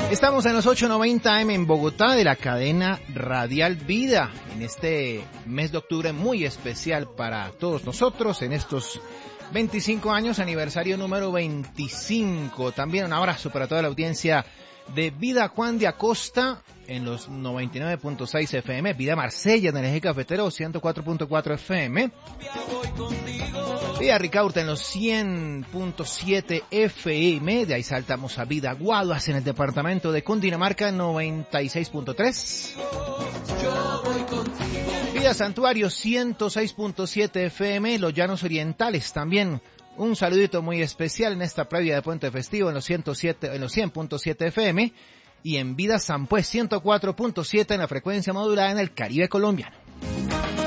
Estamos en los 890 AM en Bogotá de la cadena Radial Vida, en este mes de octubre muy especial para todos nosotros, en estos 25 años, aniversario número 25. También un abrazo para toda la audiencia de Vida Juan de Acosta en los 99.6 FM, Vida Marsella en el Eje Cafetero 104.4 FM, Vida Ricaurte en los 100.7 FM, de ahí saltamos a Vida Guaduas en el departamento de Cundinamarca 96.3, Vida Santuario 106.7 FM, Los Llanos Orientales también. Un saludito muy especial en esta previa de Puente Festivo en los 100.7 FM y en Vida San Pues 104.7 en la frecuencia modulada en el Caribe colombiano.